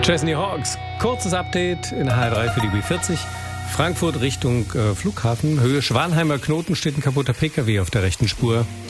Chesney Hawks, kurzes Update in HR3 für die B40. Frankfurt Richtung Flughafen. Höhe Schwanheimer Knoten steht ein kaputter PKW auf der rechten Spur.